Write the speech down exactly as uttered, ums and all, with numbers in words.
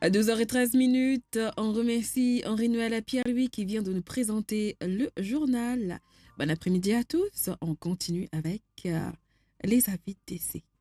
À deux heures treize minutes, on remercie Henri-Noël Pierre-Louis qui vient de nous présenter le journal. Bon après-midi à tous. On continue avec euh, les avis d'essai.